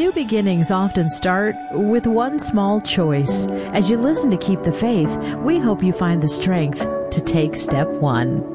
New beginnings often start with one small choice. As you listen to Keep the Faith, we hope you find the strength to take step one.